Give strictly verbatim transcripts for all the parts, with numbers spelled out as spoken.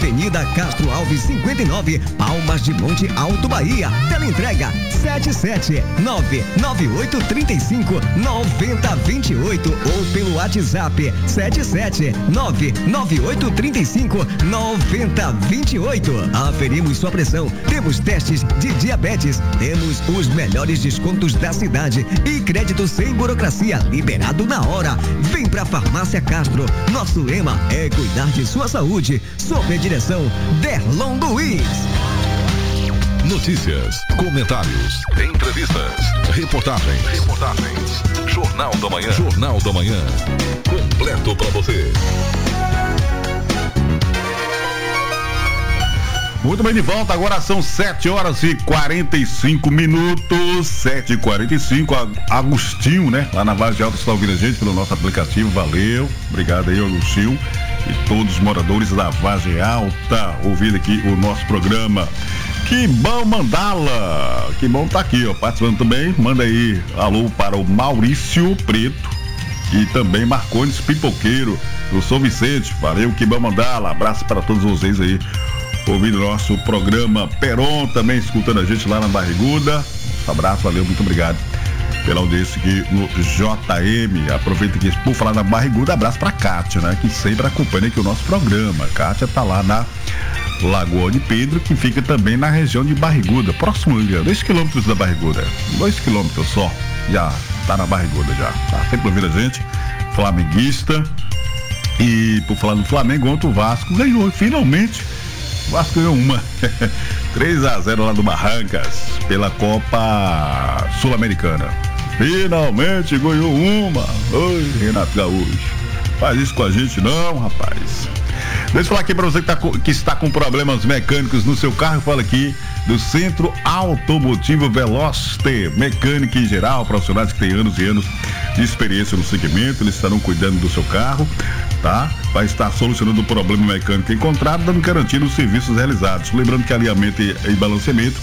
Avenida Castro Alves cinquenta e nove, Palmas de Monte Alto, Bahia. Teleentrega sete sete nove nove oito três cinco nove zero dois oito ou pelo WhatsApp sete sete nove nove oito três cinco nove zero dois oito. Aferimos sua pressão, temos testes de diabetes, temos os melhores descontos da cidade e crédito sem burocracia, liberado na hora. Vem pra Farmácia Castro. Nosso lema é cuidar de sua saúde, sob a direção Derlon Luiz. Notícias, comentários, entrevistas, reportagens, reportagens. Jornal da Manhã. Jornal da Manhã. Completo para você. Muito bem, de volta. Agora são sete horas e quarenta e cinco minutos. sete e quarenta e cinco. Agostinho, né? Lá na Vargem Alta está ouvindo a gente pelo nosso aplicativo. Valeu. Obrigado aí, Agostinho. E todos os moradores da Vargem Alta ouvindo aqui o nosso programa. Que bom mandá-la. Que bom tá aqui, ó. Participando também. Manda aí alô para o Maurício Preto e também Marcones Pipoqueiro do São Vicente. Valeu, que bom mandá-la. Abraço para todos vocês aí ouvindo o nosso programa. Peron também escutando a gente lá na Barriguda. Um abraço, valeu, muito obrigado pela audiência aqui no J M. Aproveita aqui por falar da Barriguda, abraço pra Kátia, né? Que sempre acompanha aqui o nosso programa. Kátia tá lá na Lagoa de Pedro, que fica também na região de Barriguda, próximo ali, dois quilômetros da Barriguda, dois quilômetros só, já tá na Barriguda já, tá sempre ouvindo a gente, flamenguista. E por falar no Flamengo, ontem o Vasco ganhou, finalmente. O Vasco ganhou uma três a zero lá do Barrancas pela Copa Sul-Americana. Finalmente ganhou uma. Oi, Renato Gaúcho, faz isso com a gente não, rapaz. Deixa eu falar aqui pra você que, tá com, que está com problemas mecânicos no seu carro. Fala aqui do Centro Automotivo Veloster, mecânica em geral, profissionais que têm anos e anos de experiência no segmento. Eles estarão cuidando do seu carro, tá? Vai estar solucionando o problema mecânico encontrado, dando garantia nos serviços realizados. Lembrando que alinhamento e, e balanceamento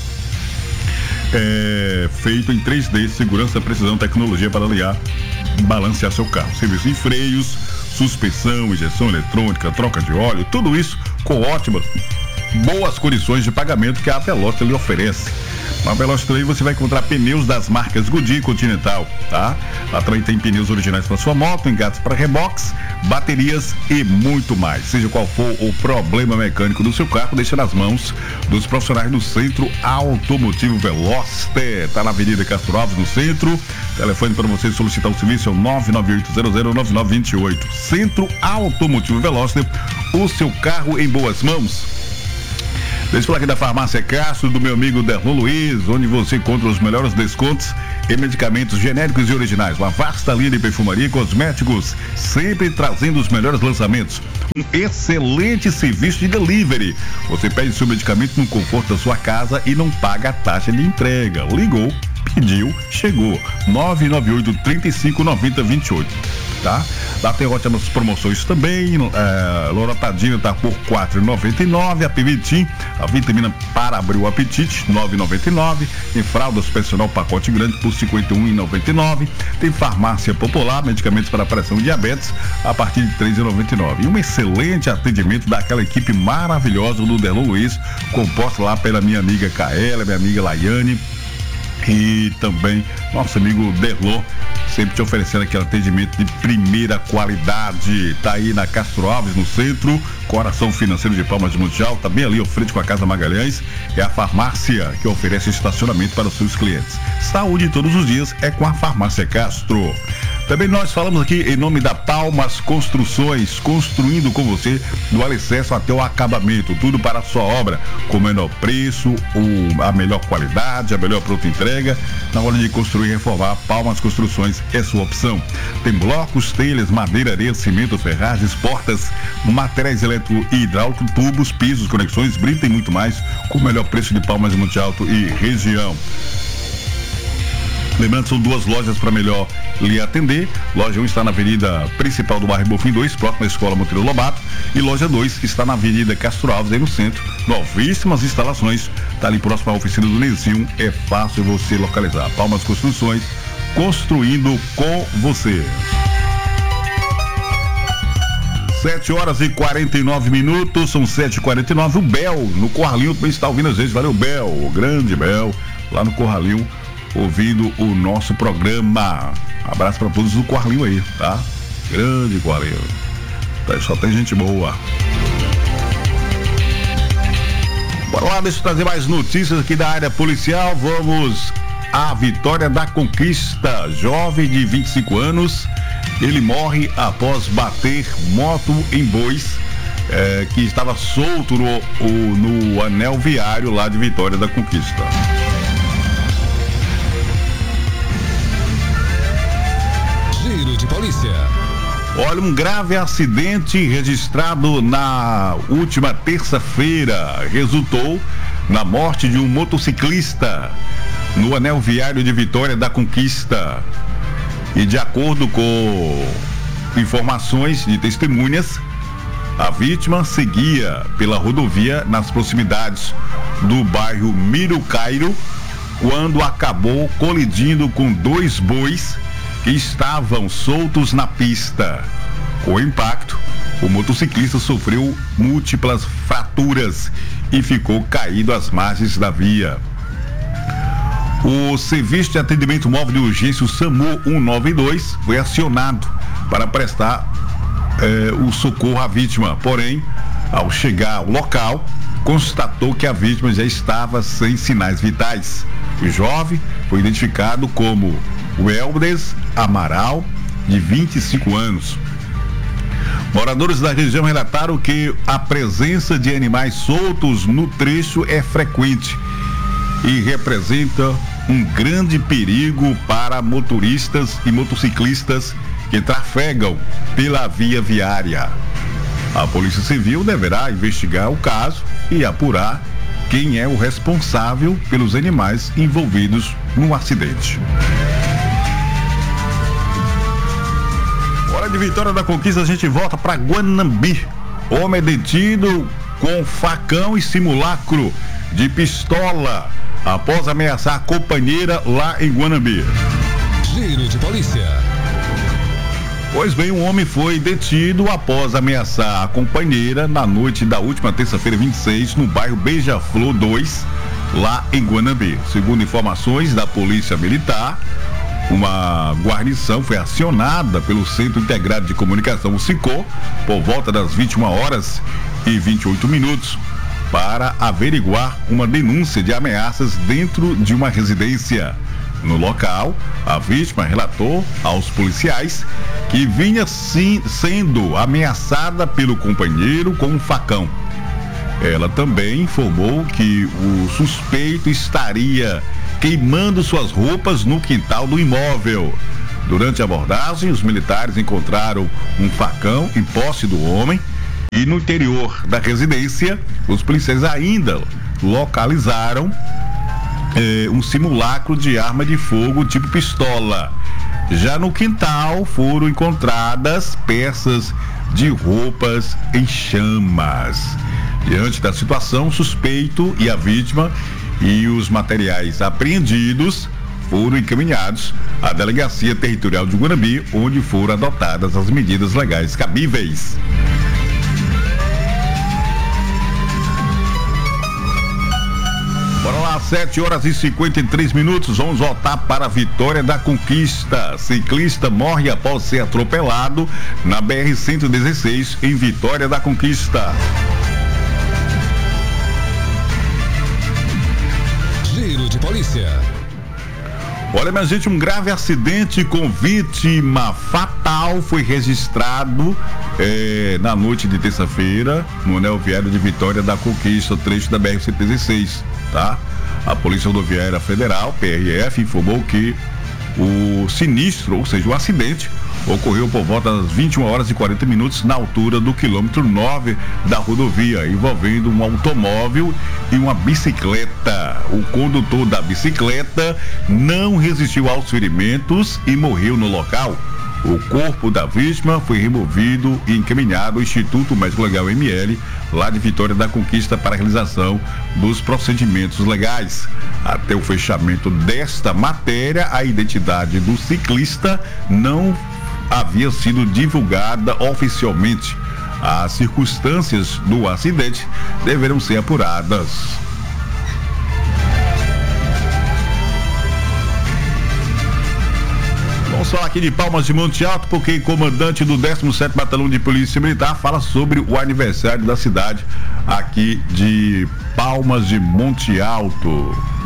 é feito em três D, segurança, precisão, tecnologia para alinhar e balancear seu carro. Serviço em freios, suspensão, injeção eletrônica, troca de óleo, tudo isso com ótimas, boas condições de pagamento que a Veloster lhe oferece. Na Veloster aí você vai encontrar pneus das marcas Goodyear e Continental, tá? Lá também tem pneus originais para sua moto, engates para reboques, baterias e muito mais. Seja qual for o problema mecânico do seu carro, deixa nas mãos dos profissionais do Centro Automotivo Veloster. Tá na Avenida Castro Alves, no centro. Telefone para você solicitar o serviço é o nove nove oito zero zero nove nove dois oito. Centro Automotivo Veloster, o seu carro em boas mãos. Deixa eu falar aqui da Farmácia Castro, do meu amigo Derlon Luiz, onde você encontra os melhores descontos em medicamentos genéricos e originais. Uma vasta linha de perfumaria e cosméticos, sempre trazendo os melhores lançamentos. Um excelente serviço de delivery. Você pede seu medicamento no conforto da sua casa e não paga a taxa de entrega. Ligou, pediu, chegou. nove nove oito três cinco nove zero dois oito. Tá? Lá tem ótimas promoções também. É, Loratadina tá por quatro reais e noventa e nove. A Pivitim, a vitamina para abrir o apetite, nove reais e noventa e nove. Tem fraldas personal pacote grande por cinquenta e um reais e noventa e nove. Tem Farmácia Popular, medicamentos para pressão e diabetes a partir de três reais e noventa e nove. E um excelente atendimento daquela equipe maravilhosa do Derlon Luiz, composta lá pela minha amiga Kaela, minha amiga Laiane e também nosso amigo Derlon, sempre te oferecendo aquele atendimento de primeira qualidade. Tá aí na Castro Alves, no centro, coração financeiro de Palmas de Monte Alto, tá bem ali ao frente com a Casa Magalhães. É a farmácia que oferece estacionamento para os seus clientes. Saúde todos os dias é com a Farmácia Castro. Também nós falamos aqui em nome da Palmas Construções, construindo com você do alicerce até o acabamento, tudo para a sua obra, com o menor preço, o, a melhor qualidade, a melhor pronta entrega. Na hora de construir e reformar, Palmas Construções é sua opção. Tem blocos, telhas, madeira, areia, cimento, ferragens, portas, materiais elétrico e hidráulico, tubos, pisos, conexões, brita e muito mais, com o melhor preço de Palmas de Monte Alto e região. Lembrando que são duas lojas para melhor lhe atender. Loja um está na avenida principal do bairro Bonfim dois, próximo à Escola Monteiro Lobato. E loja dois está na avenida Castro Alves, aí no centro. Novíssimas instalações. Está ali próximo à oficina do Nezinho. É fácil você localizar. Palmas Construções, construindo com você. sete horas e quarenta e nove minutos, são sete e quarenta e nove. O Bel, no Corralinho, também está ouvindo a gente. Valeu, Bel, o grande Bel, lá no Corralinho, ouvindo o nosso programa. Abraço para todos do Corralinho aí, tá? Grande Corralinho. Só tem gente boa. Bora lá, deixa eu trazer mais notícias aqui da área policial. Vamos à Vitória da Conquista. Jovem de vinte e cinco anos, ele morre após bater moto em bois é, que estava solto no, no anel viário lá de Vitória da Conquista. Giro de polícia. Olha, um grave acidente registrado na última terça-feira resultou na morte de um motociclista no anel viário de Vitória da Conquista. E de acordo com informações de testemunhas, a vítima seguia pela rodovia nas proximidades do bairro Mirucairo quando acabou colidindo com dois bois que estavam soltos na pista. Com o impacto, o motociclista sofreu múltiplas fraturas e ficou caído às margens da via. O Serviço de Atendimento Móvel de Urgência, o SAMU cento e noventa e dois, foi acionado para prestar eh, o socorro à vítima. Porém, ao chegar ao local, constatou que a vítima já estava sem sinais vitais. O jovem foi identificado como Weldes Amaral, de vinte e cinco anos. Moradores da região relataram que a presença de animais soltos no trecho é frequente e representa um grande perigo para motoristas e motociclistas que trafegam pela via viária. A Polícia Civil deverá investigar o caso e apurar quem é o responsável pelos animais envolvidos no acidente. Hora de Vitória da Conquista, a gente volta para Guanambi. Homem é detido com facão e simulacro de pistola após ameaçar a companheira lá em Guanambi. Giro de polícia. Pois bem, um homem foi detido após ameaçar a companheira na noite da última terça-feira, vinte e seis, no bairro Beija-Flor dois, lá em Guanambi. Segundo informações da Polícia Militar, uma guarnição foi acionada pelo Centro Integrado de Comunicação, o SICOM, por volta das vinte e uma horas e vinte e oito minutos, para averiguar uma denúncia de ameaças dentro de uma residência. No local, a vítima relatou aos policiais que vinha sim sendo ameaçada pelo companheiro com um facão. Ela também informou que o suspeito estaria queimando suas roupas no quintal do imóvel. Durante a abordagem, os militares encontraram um facão em posse do homem e no interior da residência, os policiais ainda localizaram eh, um simulacro de arma de fogo tipo pistola. Já no quintal foram encontradas peças de roupas em chamas. Diante da situação, o suspeito e a vítima e os materiais apreendidos foram encaminhados à Delegacia Territorial de Guanambi, onde foram adotadas as medidas legais cabíveis. Bora lá, sete horas e cinquenta e três minutos, vamos voltar para a Vitória da Conquista. Ciclista morre após ser atropelado na B R cento e dezesseis, em Vitória da Conquista. Giro de polícia. Olha, minha gente, um grave acidente com vítima fatal foi registrado eh, na noite de terça-feira no anel viário de Vitória da Conquista, trecho da B R cento e dezesseis, tá? A Polícia Rodoviária Federal, P R F, informou que o sinistro, ou seja, o acidente, ocorreu por volta das vinte e uma horas e quarenta minutos na altura do quilômetro nove da rodovia, envolvendo um automóvel e uma bicicleta. O condutor da bicicleta não resistiu aos ferimentos e morreu no local. O corpo da vítima foi removido e encaminhado ao Instituto Médico Legal M L, lá de Vitória da Conquista, para a realização dos procedimentos legais. Até o fechamento desta matéria, a identidade do ciclista não havia sido divulgada oficialmente. As circunstâncias do acidente deverão ser apuradas. Vamos falar aqui de Palmas de Monte Alto, porque o comandante do décimo sétimo Batalhão de Polícia Militar fala sobre o aniversário da cidade aqui de Palmas de Monte Alto.